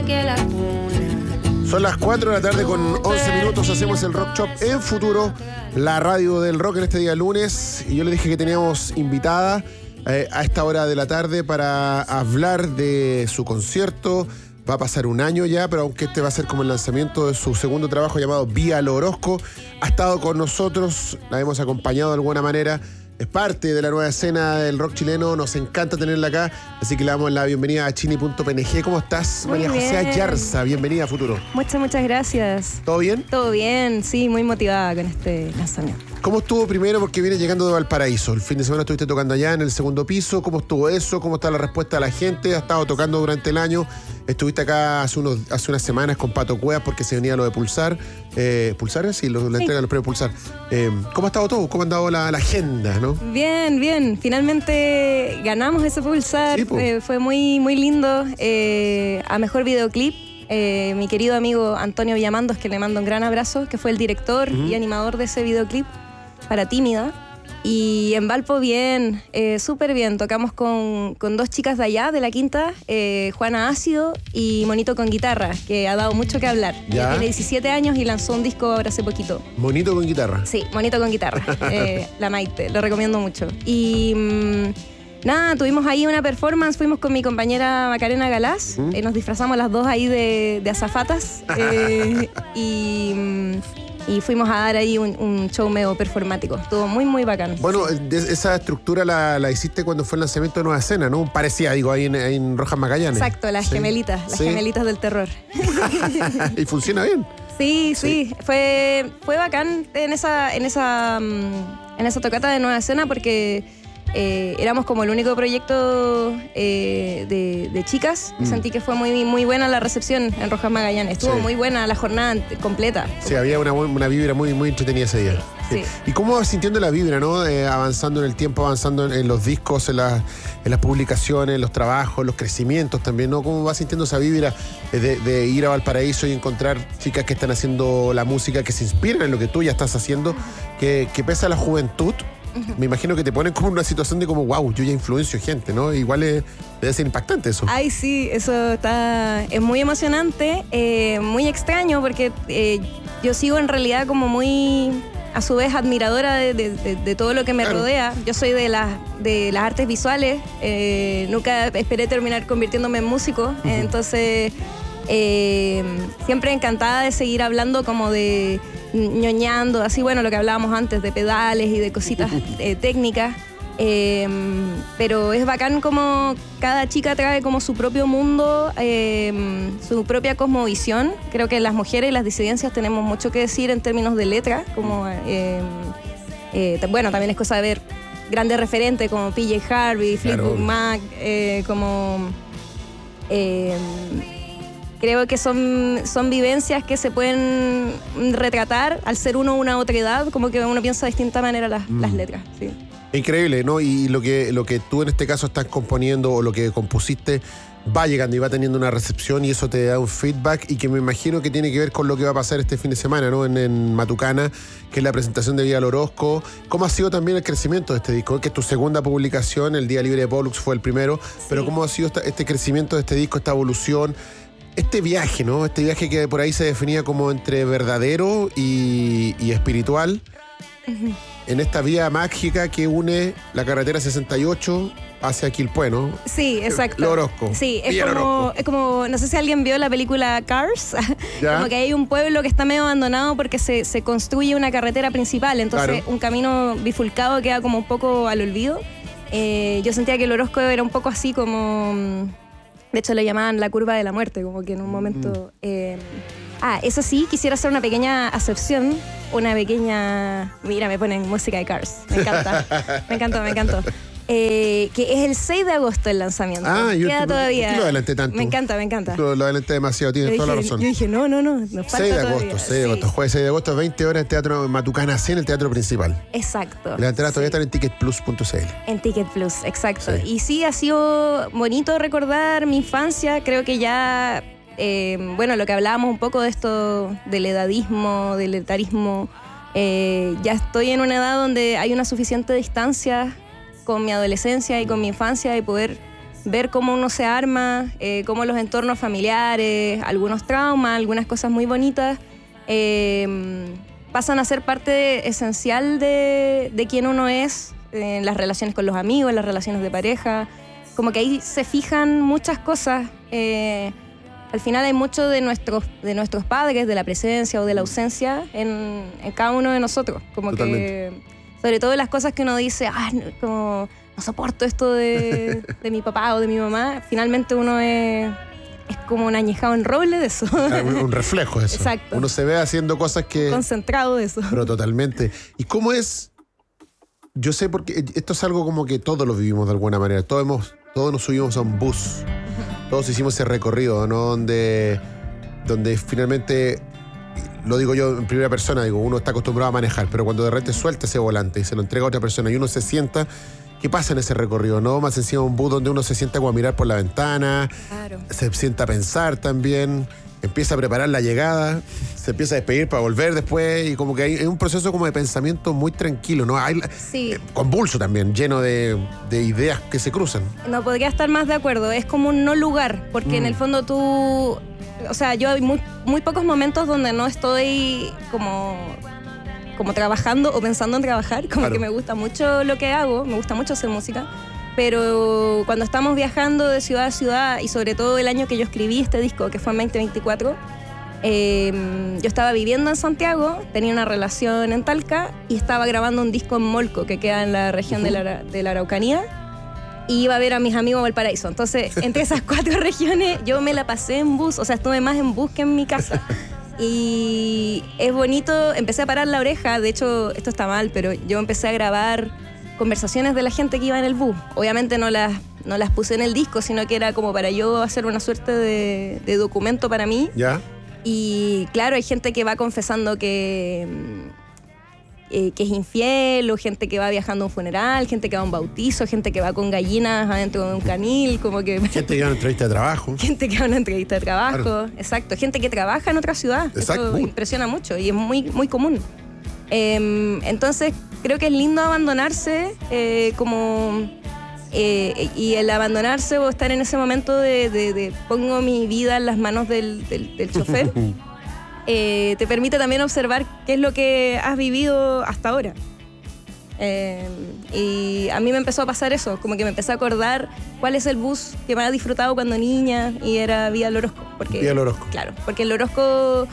Son las 4 de la tarde con 11 minutos. Hacemos el Rock Shop en Futuro, la radio del rock en este día lunes. Y yo le dije que teníamos invitada a esta hora de la tarde para hablar de su concierto. Va a pasar un año ya, pero aunque este va a ser como el lanzamiento de su segundo trabajo llamado Vía Lo Orozco, ha estado con nosotros, la hemos acompañado de alguna manera. Es parte de la nueva escena del rock chileno, nos encanta tenerla acá, así que le damos la bienvenida a chini.png. ¿Cómo estás, Muy María José bien. Ayarza? Bienvenida a Futuro. Muchas gracias. ¿Todo bien? Todo bien, sí, muy motivada con este lanzamiento. ¿Cómo estuvo primero? Porque viene llegando de Valparaíso. El fin de semana estuviste tocando allá en el segundo piso. ¿Cómo estuvo eso? ¿Cómo está la respuesta de la gente? ¿Has estado tocando durante el año? Estuviste acá hace unas semanas con Pato Cuevas porque se venía lo de Pulsar. ¿Pulsar? Sí, la entrega de los premios Pulsar. ¿Cómo ha estado todo? ¿Cómo ha andado la agenda, no? Bien. Finalmente ganamos ese Pulsar. Sí, po. Fue muy lindo. A mejor videoclip. Mi querido amigo Antonio Villamandos, que le mando un gran abrazo, que fue el director y animador de ese videoclip para Tímida. Y en Valpo bien, súper bien. Tocamos con dos chicas de allá, de la quinta, Juana Ácido y Monito con Guitarra, que ha dado mucho que hablar. Ya. Tiene 17 años y lanzó un disco ahora hace poquito. Monito con guitarra. Sí, Monito con Guitarra, la Maite, lo recomiendo mucho. Y nada, tuvimos ahí una performance, fuimos con mi compañera Macarena Galás, nos disfrazamos las dos ahí de azafatas y fuimos a dar ahí un show medio performático. Estuvo muy bacán. Bueno, esa estructura la hiciste cuando fue el lanzamiento de Nueva Escena, ¿no? Parecía, ahí en Rojas Magallanes. Exacto, las Sí. gemelitas, las Sí. gemelitas del terror. Y funciona bien. Sí. Fue bacán en esa tocata de Nueva Escena porque éramos como el único proyecto de chicas. Sentí que fue muy buena la recepción en Rojas Magallanes. Estuvo Sí. muy buena la jornada completa. Sí, había una vibra muy entretenida ese día. Sí. ¿Y cómo vas sintiendo la vibra, no? Avanzando en el tiempo, avanzando en los discos, en las publicaciones, en los trabajos, los crecimientos también, ¿no? ¿Cómo vas sintiendo esa vibra de ir a Valparaíso y encontrar chicas que están haciendo la música, que se inspiran en lo que tú ya estás haciendo, que pese a la juventud, me imagino que te ponen como en una situación de como, wow, yo ya influencio gente, ¿no? Igual debe ser impactante eso. Ay, sí, eso es muy emocionante, muy extraño porque yo sigo en realidad como muy, a su vez, admiradora de todo lo que me rodea. Yo soy de las artes visuales, nunca esperé terminar convirtiéndome en músico, entonces siempre encantada de seguir hablando como de ñoñando, así bueno, lo que hablábamos antes de pedales y de cositas técnicas. Pero es bacán como cada chica trae como su propio mundo, su propia cosmovisión. Creo que las mujeres y las disidencias tenemos mucho que decir en términos de letra, como bueno, también es cosa de ver grandes referentes como PJ Harvey, Fleetwood Mac, creo que son vivencias que se pueden retratar al ser uno una otra edad, como que uno piensa de distinta manera las letras. Sí. Increíble, ¿no? Y lo que tú en este caso estás componiendo o lo que compusiste va llegando y va teniendo una recepción y eso te da un feedback y que me imagino que tiene que ver con lo que va a pasar este fin de semana, ¿no? En Matucana, que es la presentación de Vía Lo Orozco. ¿Cómo ha sido también el crecimiento de este disco? Que es tu segunda publicación, el Día Libre de Pollux fue el primero, pero ¿cómo ha sido este crecimiento de este disco, esta evolución? Este viaje, ¿no? Este viaje que por ahí se definía como entre verdadero y espiritual, en esta vía mágica que une la carretera 68 hacia Quilpué, ¿no? Sí, exacto. Lo Orozco. Sí, Villa Lo Orozco. es como, no sé si alguien vio la película Cars, ¿Ya? como que hay un pueblo que está medio abandonado porque se construye una carretera principal, entonces Claro. un camino bifurcado queda como un poco al olvido. Yo sentía que el Orozco era un poco así como... De hecho, le llamaban la curva de la muerte, como que en un momento... eso sí, quisiera hacer una pequeña acepción, una pequeña... Mira, me ponen música de Cars, me encanta, me encantó. Que es el 6 de agosto el lanzamiento. Queda todavía. ¿Por qué lo adelanté tanto? Me encanta. Lo adelanté demasiado, tienes toda la razón. Yo dije, no, nos falta 6 de agosto, todavía. 6 de agosto, jueves 6 de agosto, 20 horas en Teatro Matucana C, en el teatro principal. Exacto. Las entradas todavía están en ticketplus.cl. En Ticket Plus, exacto. Sí. Y sí, ha sido bonito recordar mi infancia. Creo que ya, bueno, lo que hablábamos un poco de esto, del edadismo, del etarismo, ya estoy en una edad donde hay una suficiente distancia con mi adolescencia y con mi infancia de poder ver cómo uno se arma, cómo los entornos familiares, algunos traumas, algunas cosas muy bonitas, pasan a ser parte esencial de quién uno es, en las relaciones con los amigos, en las relaciones de pareja. Como que ahí se fijan muchas cosas. Al final hay mucho de nuestros padres, de la presencia o de la ausencia en cada uno de nosotros. Como Totalmente. que, sobre todo las cosas que uno dice, como no soporto esto de mi papá o de mi mamá, finalmente uno es como un añejado en roble de eso. Un reflejo de eso. Exacto. Uno se ve haciendo cosas que... Concentrado de eso. Pero totalmente. ¿Y cómo es? Yo sé porque esto es algo como que todos lo vivimos de alguna manera. Todos nos subimos a un bus. Todos hicimos ese recorrido, ¿no? Donde finalmente, lo digo yo en primera persona, digo, uno está acostumbrado a manejar, pero cuando de repente suelta ese volante y se lo entrega a otra persona y uno se sienta, ¿qué pasa en ese recorrido? ¿No? Más encima un bus donde uno se sienta como a mirar por la ventana, Claro. se sienta a pensar también, empieza a preparar la llegada, se empieza a despedir para volver después y como que hay un proceso como de pensamiento muy tranquilo, ¿no? Sí. Convulso también, lleno de ideas que se cruzan. No podría estar más de acuerdo. Es como un no lugar, porque en el fondo tú... O sea, yo hay muy pocos momentos donde no estoy como trabajando o pensando en trabajar. Como Claro. que me gusta mucho lo que hago, me gusta mucho hacer música. Pero cuando estamos viajando de ciudad a ciudad, y sobre todo el año que yo escribí este disco, que fue en 2024, yo estaba viviendo en Santiago, tenía una relación en Talca y estaba grabando un disco en Molco, que queda en la región de la Araucanía, y iba a ver a mis amigos en Valparaíso. Entonces, entre esas 4 regiones, yo me la pasé en bus, o sea, estuve más en bus que en mi casa. Y es bonito, empecé a parar la oreja, de hecho, esto está mal, pero yo empecé a grabar conversaciones de la gente que iba en el bus. Obviamente no las puse en el disco, sino que era como para yo hacer una suerte de documento para mí. ¿Ya? Y claro, hay gente que va confesando que es infiel, o gente que va viajando a un funeral, gente que va a un bautizo, gente que va con gallinas adentro de un canil, como que... Gente que va a una entrevista de trabajo. Gente que va a una entrevista de trabajo, Claro. Exacto. Gente que trabaja en otra ciudad. Exacto. Eso impresiona mucho y es muy, muy común. Entonces, creo que es lindo abandonarse, y el abandonarse o estar en ese momento de pongo mi vida en las manos del chofer, te permite también observar qué es lo que has vivido hasta ahora. Y a mí me empezó a pasar eso, como que me empecé a acordar cuál es el bus que más he disfrutado cuando niña, y era Vía El Orozco. Vía El Orozco. Claro, porque El Orozco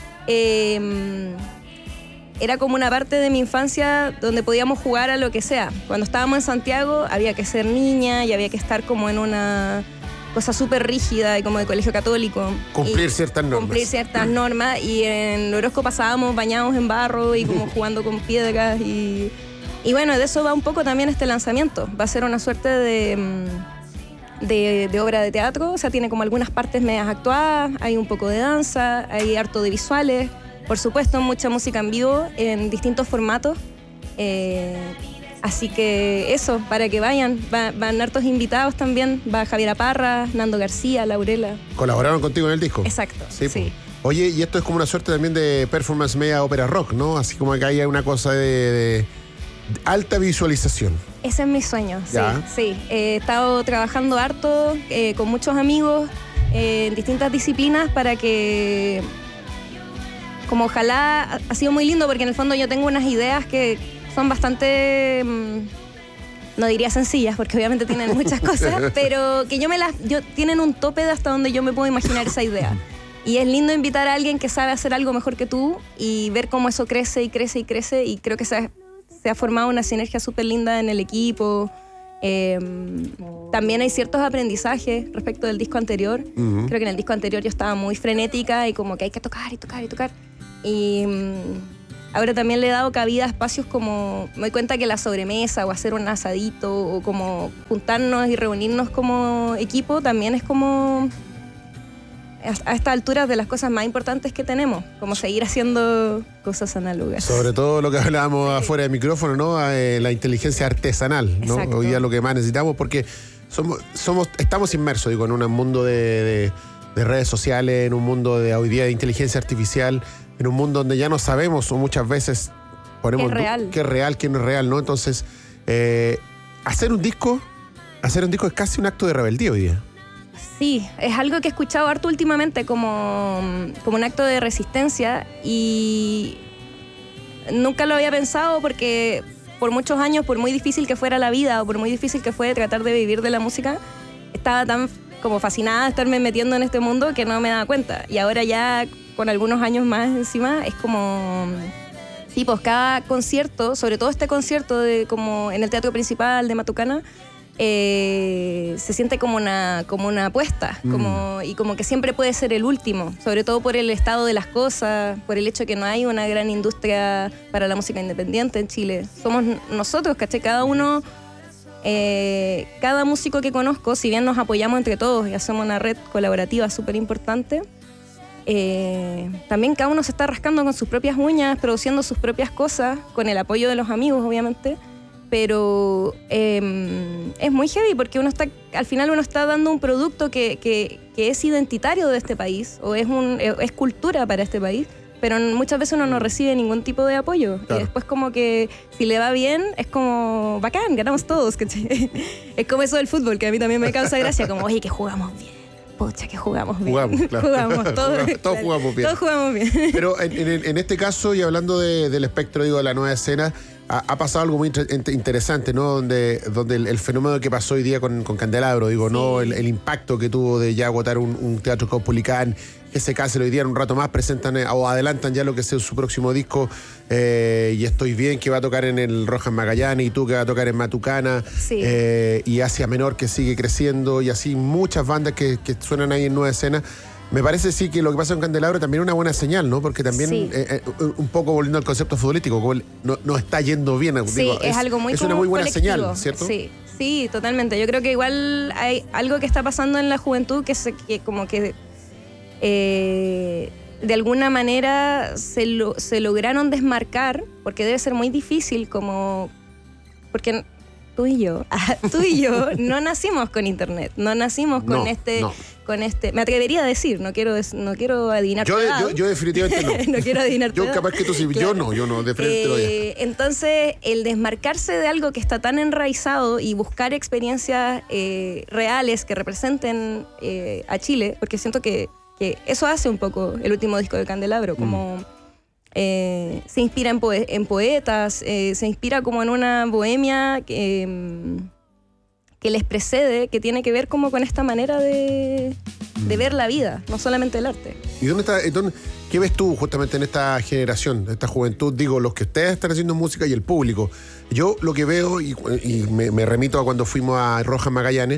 era como una parte de mi infancia donde podíamos jugar a lo que sea. Cuando estábamos en Santiago había que ser niña y había que estar como en una cosa súper rígida y como de colegio católico. Cumplir ciertas normas. Cumplir ciertas normas, y en Orozco pasábamos bañados en barro y como jugando con piedras y bueno, de eso va un poco también este lanzamiento. Va a ser una suerte de obra de teatro, o sea, tiene como algunas partes medias actuadas, hay un poco de danza, hay harto de visuales, por supuesto mucha música en vivo en distintos formatos. Así que eso, para que vayan. Van hartos invitados también. Va Javiera Parra, Nando García, Laurela. ¿Colaboraron contigo en el disco? Exacto, Sí. sí. Oye, y esto es como una suerte también de performance media ópera rock, ¿no? Así como que hay una cosa de alta visualización. Ese es mi sueño, Ya. sí. He estado trabajando harto con muchos amigos en distintas disciplinas para que, como ojalá, ha sido muy lindo porque en el fondo yo tengo unas ideas que son bastante, no diría sencillas porque obviamente tienen muchas cosas, pero que tienen un tope de hasta donde yo me puedo imaginar esa idea. Y es lindo invitar a alguien que sabe hacer algo mejor que tú y ver cómo eso crece y crece y crece, y creo que se ha formado una sinergia súper linda en el equipo. También hay ciertos aprendizajes respecto del disco anterior. Ujú. Creo que en el disco anterior yo estaba muy frenética y como que hay que tocar y tocar y tocar. Y ahora también le he dado cabida a espacios como, me doy cuenta que la sobremesa o hacer un asadito o como juntarnos y reunirnos como equipo también es como a estas alturas de las cosas más importantes que tenemos, como seguir haciendo cosas análogas. Sobre todo lo que hablábamos afuera del micrófono, ¿no? La inteligencia artesanal, ¿no? Exacto. Hoy día lo que más necesitamos, porque estamos inmersos, digo, en un mundo de redes sociales, en un mundo de hoy día de inteligencia artificial, en un mundo donde ya no sabemos, o muchas veces ponemos Qué es real. qué es real, qué no es real, ¿no? Entonces, hacer un disco Hacer un disco es casi un acto de rebeldía hoy día. Sí, es algo que he escuchado harto últimamente como un acto de resistencia y nunca lo había pensado porque por muchos años, por muy difícil que fuera la vida o por muy difícil que fue tratar de vivir de la música, estaba tan como fascinada de estarme metiendo en este mundo que no me daba cuenta. Y ahora ya con algunos años más encima es como... Sí, pues cada concierto, sobre todo este concierto como en el Teatro Principal de Matucana, se siente como una apuesta, y como que siempre puede ser el último, sobre todo por el estado de las cosas, por el hecho de que no hay una gran industria para la música independiente en Chile. Somos nosotros, ¿cachai? Cada uno, cada músico que conozco, si bien nos apoyamos entre todos y hacemos una red colaborativa súper importante, también cada uno se está rascando con sus propias uñas, produciendo sus propias cosas, con el apoyo de los amigos, obviamente. Pero es muy heavy porque al final uno está dando un producto que es identitario de este país o es cultura para este país, pero muchas veces uno no recibe ningún tipo de apoyo. Claro. Y después como que si le va bien es como bacán, ganamos todos, ¿cachai? Es como eso del fútbol, que a mí también me causa gracia, como oye, que jugamos bien. Pucha, que jugamos bien. Claro. Todos jugamos bien. Todos jugamos bien. Pero en este caso, y hablando del espectro, digo, de la nueva escena, ha pasado algo muy interesante, ¿no? Donde el fenómeno que pasó hoy día con Candelabro, digo, sí. ¿No? El impacto que tuvo de ya agotar un teatro Caupolicán, GSK hoy día en un rato más presentan o adelantan ya lo que es su próximo disco, y Estoy Bien, que va a tocar en el Rojas Magallanes, y Tú, que va a tocar en Matucana, sí. Y Asia Menor, que sigue creciendo, y así muchas bandas que suenan ahí en Nueva Escena. Me parece sí que lo que pasa con Candelabro también es una buena señal, ¿no? Porque también, sí. Un poco volviendo al concepto futbolístico, como no está yendo bien. Sí, digo, es algo muy es una muy buena colectivo. Señal, ¿cierto? Sí, totalmente. Yo creo que igual hay algo que está pasando en la juventud que como que de alguna manera se lograron desmarcar, porque debe ser muy difícil porque tú y yo no nacimos con internet, no nacimos con me atrevería a decir, no quiero adivinar tu edad. Yo definitivamente no. No quiero adivinar tu edad. Yo capaz que tú sí, claro. yo no, de frente te lo digo. Entonces, el desmarcarse de algo que está tan enraizado y buscar experiencias reales que representen a Chile, porque siento que eso hace un poco el último disco de Candelabro, como se inspira en poetas, se inspira como en una bohemia que les precede, que tiene que ver como con esta manera de ver la vida, no solamente el arte. ¿Y qué ves tú justamente en esta generación, esta juventud? Digo, los que ustedes están haciendo música y el público. Yo lo que veo, y me remito a cuando fuimos a Rojas Magallanes,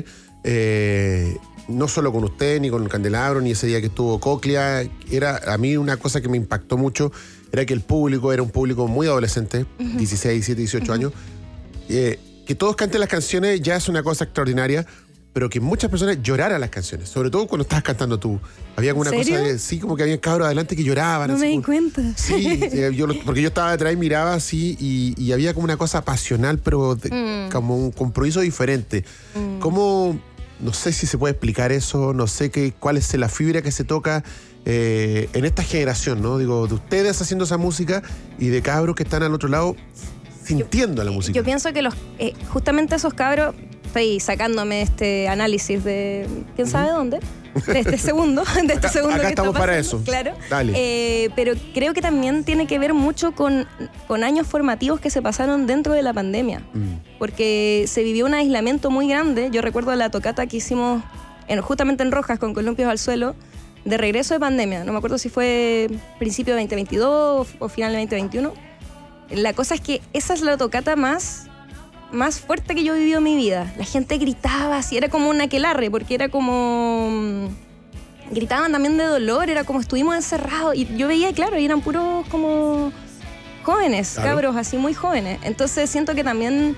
no solo con usted, ni con Candelabro, ni ese día que estuvo Coclea, a mí una cosa que me impactó mucho era que el público era un público muy adolescente, 16, 17, 18 años, que todos canten las canciones ya es una cosa extraordinaria, pero que muchas personas lloraran las canciones, sobre todo cuando estabas cantando tú. Había como una cosa sí, como que había cabros adelante que lloraban. No así, me di cuenta. Sí, porque yo estaba detrás y miraba así, y había como una cosa pasional, pero como un compromiso diferente. ¿Cómo? No sé si se puede explicar eso, no sé cuál es la fibra que se toca en esta generación, ¿no? Digo, de ustedes haciendo esa música y de cabros que están al otro lado sintiendo la música. Yo pienso que justamente esos cabros, estoy sacándome este análisis de quién sabe dónde, de este segundo. Acá que estamos para eso. Claro. Dale. Pero creo que también tiene que ver mucho con años formativos que se pasaron dentro de la pandemia. Porque se vivió un aislamiento muy grande. Yo recuerdo la tocata que hicimos justamente en Rojas con Columpios al Suelo, de regreso de pandemia. No me acuerdo si fue principio de 2022 o final de 2021. La cosa es que esa es la tocata más fuerte que yo he vivido en mi vida. La gente gritaba así, era como un aquelarre, porque era como... gritaban también de dolor, era como estuvimos encerrados. Y yo veía, claro, y eran puros como jóvenes, claro. Cabros así muy jóvenes. Entonces siento que también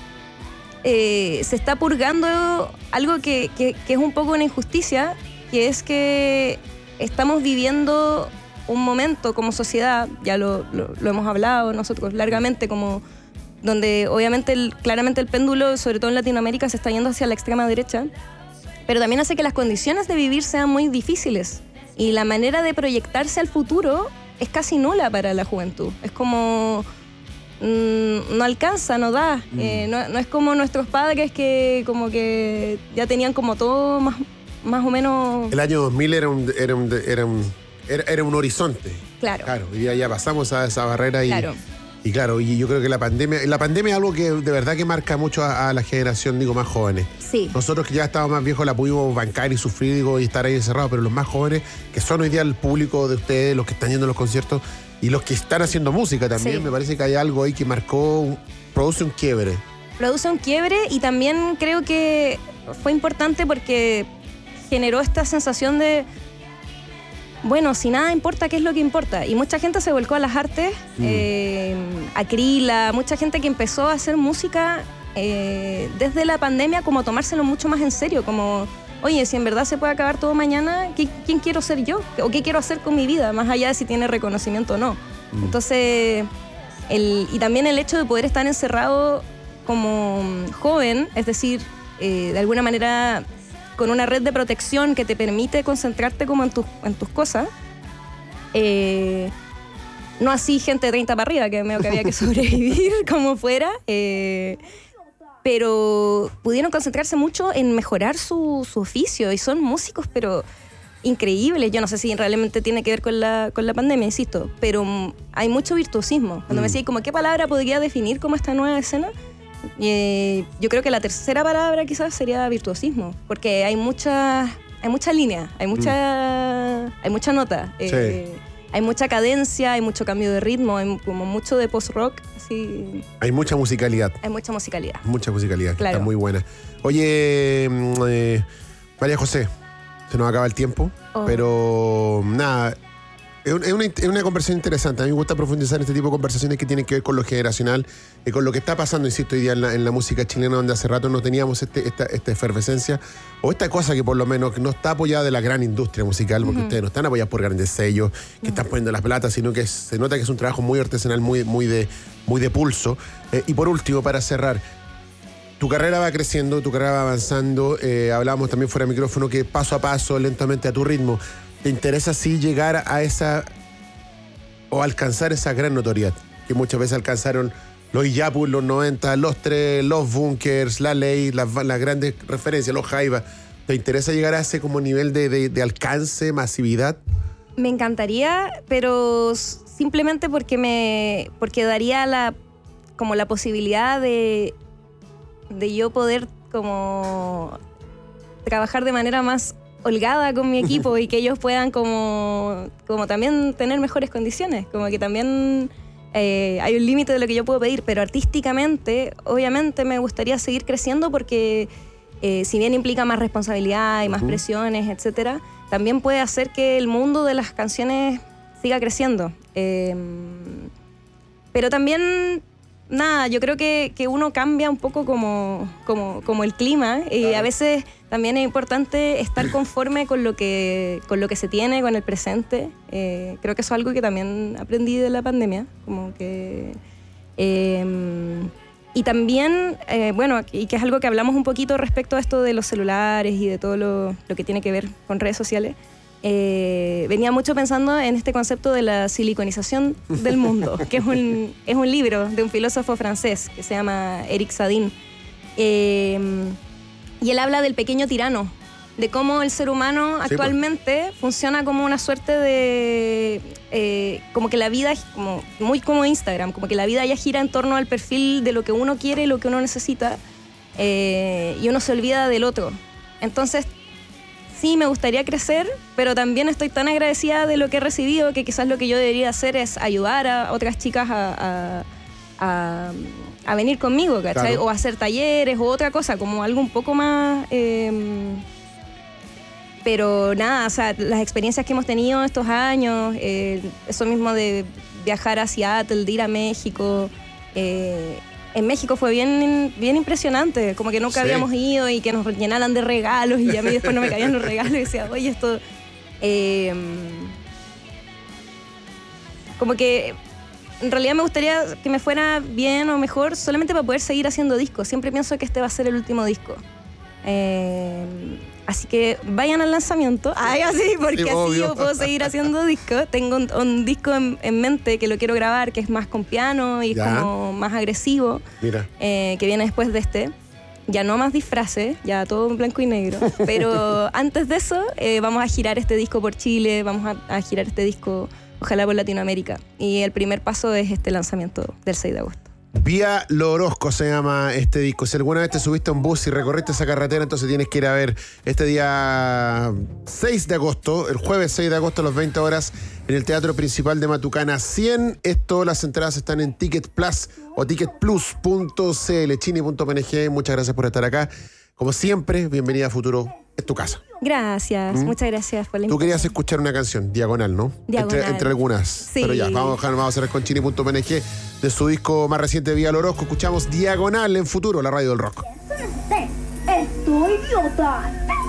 se está purgando algo que es un poco una injusticia, que es que estamos viviendo un momento como sociedad, ya lo hemos hablado nosotros largamente, como donde obviamente claramente el péndulo, sobre todo en Latinoamérica, se está yendo hacia la extrema derecha, pero también hace que las condiciones de vivir sean muy difíciles y la manera de proyectarse al futuro es casi nula para la juventud. Es como, no alcanza, no da. No es como nuestros padres que como que ya tenían como todo más o menos... El año 2000 era un horizonte. Claro. Claro, hoy día ya pasamos a esa barrera y... Claro. Y claro, y yo creo que la pandemia es algo que de verdad que marca mucho a la generación, digo, más jóvenes. Sí. Nosotros que ya estábamos más viejos la pudimos bancar y sufrir, digo, y estar ahí encerrados, pero los más jóvenes, que son hoy día el público de ustedes, los que están yendo a los conciertos y los que están haciendo música también, me parece que hay algo ahí que produce un quiebre. Produce un quiebre y también creo que fue importante porque generó esta sensación de... Bueno, si nada importa, ¿qué es lo que importa? Y mucha gente se volcó a las artes, Acrila, mucha gente que empezó a hacer música desde la pandemia, como tomárselo mucho más en serio, como, oye, si en verdad se puede acabar todo mañana, ¿quién quiero ser yo? ¿O qué quiero hacer con mi vida? Más allá de si tiene reconocimiento o no. Entonces, y también el hecho de poder estar encerrado como joven, es decir, de alguna manera... con una red de protección que te permite concentrarte como en tus cosas. No así gente de 30 para arriba, que había que sobrevivir como fuera. Pero pudieron concentrarse mucho en mejorar su oficio y son músicos, pero increíbles. Yo no sé si realmente tiene que ver con la pandemia, insisto, pero hay mucho virtuosismo. Cuando me decía, como, ¿qué palabra podría definir como esta nueva escena? Yo creo que la tercera palabra quizás sería virtuosismo, porque hay mucha línea, hay mucha nota, hay mucha cadencia, hay mucho cambio de ritmo, hay como mucho de post-rock. Así. Hay mucha musicalidad. Mucha musicalidad, claro. Está muy buena. Oye, María José, se nos acaba el tiempo, pero nada... Es una conversación interesante. A mí me gusta profundizar en este tipo de conversaciones que tienen que ver con lo generacional y con lo que está pasando, insisto, hoy día en la música chilena, donde hace rato no teníamos esta efervescencia o esta cosa que por lo menos no está apoyada de la gran industria musical, porque ustedes no están apoyados por grandes sellos que están poniendo las platas, sino que se nota que es un trabajo muy artesanal, muy de pulso. Y por último, para cerrar, tu carrera va creciendo, tu carrera va avanzando. Hablábamos también fuera de micrófono que paso a paso, lentamente, a tu ritmo. ¿Te interesa así llegar a esa o alcanzar esa gran notoriedad que muchas veces alcanzaron los Illapus, los 90, los Tres, los Bunkers, la Ley, las grandes referencias, los Jaiba? ¿Te interesa llegar a ese como nivel de alcance, masividad? Me encantaría, pero simplemente porque daría la posibilidad de yo poder como trabajar de manera más holgada con mi equipo y que ellos puedan como también tener mejores condiciones, como que también hay un límite de lo que yo puedo pedir, pero artísticamente obviamente me gustaría seguir creciendo porque si bien implica más responsabilidad y más presiones, etcétera, también puede hacer que el mundo de las canciones siga creciendo, pero también nada, yo creo que uno cambia un poco como el clima y a veces también es importante estar conforme con lo que se tiene, con el presente. Creo que eso es algo que también aprendí de la pandemia, como que... y también, y que es algo que hablamos un poquito respecto a esto de los celulares y de todo lo que tiene que ver con redes sociales. Venía mucho pensando en este concepto de la siliconización del mundo, que es un libro de un filósofo francés que se llama Eric Sadin. Y él habla del pequeño tirano, de cómo el ser humano actualmente funciona como una suerte de... como que la vida es muy como Instagram, como que la vida ya gira en torno al perfil de lo que uno quiere y lo que uno necesita, y uno se olvida del otro. Entonces, sí, me gustaría crecer, pero también estoy tan agradecida de lo que he recibido que quizás lo que yo debería hacer es ayudar a otras chicas a venir conmigo, ¿cachai? Claro. O hacer talleres o otra cosa, como algo un poco más... pero nada, o sea, las experiencias que hemos tenido estos años, eso mismo de viajar a Seattle, de ir a México... en México fue bien impresionante, como que nunca habíamos ido y que nos llenaran de regalos y a mí después no me caían los regalos y decía, oye, esto... como que en realidad me gustaría que me fuera bien o mejor solamente para poder seguir haciendo discos. Siempre pienso que este va a ser el último disco. Así que vayan al lanzamiento. Ay, así, porque Sí, así obvio. yo puedo seguir haciendo discos. Tengo un disco en mente que lo quiero grabar, que es más con piano y Ya. como más agresivo, Mira. que viene después de este. Ya no más disfraces, ya todo en blanco y negro. Pero antes de eso, vamos a girar este disco por Chile, vamos a girar este disco, ojalá por Latinoamérica. Y el primer paso es este lanzamiento del 6 de agosto. Vía Lo Orozco se llama este disco. Si alguna vez te subiste a un bus y recorriste esa carretera, entonces tienes que ir a ver este día 6 de agosto, el jueves 6 de agosto a las 20 horas, en el Teatro Principal de Matucana 100. Las entradas están en Ticket Plus o ticketplus.cl, chini.png. Muchas gracias por estar acá. Como siempre, bienvenida a Futuro, es tu casa. Gracias, muchas gracias por la Tú invitación. querías escuchar una canción, Diagonal, ¿no? Diagonal. Entre algunas. Sí. Pero ya, vamos a cerrar con chini.png de su disco más reciente, Vía Lo Orozco. Escuchamos Diagonal en Futuro, la radio del rock. Estoy idiota.